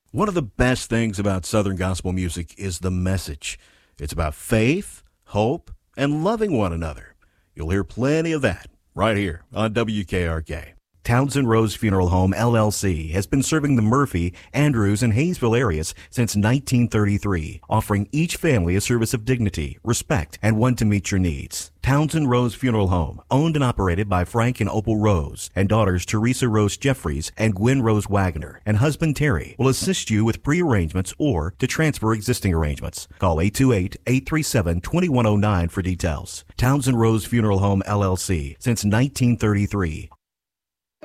One of the best things about Southern gospel music is the message. It's about faith, hope, and loving one another. You'll hear plenty of that right here on WKRK. Townsend Rose Funeral Home, LLC, has been serving the Murphy, Andrews, and Hayesville areas since 1933, offering each family a service of dignity, respect, and one to meet your needs. Townsend Rose Funeral Home, owned and operated by Frank and Opal Rose, and daughters Teresa Rose Jeffries and Gwen Rose Wagner, and husband Terry, will assist you with pre-arrangements or to transfer existing arrangements. Call 828-837-2109 for details. Townsend Rose Funeral Home, LLC, since 1933,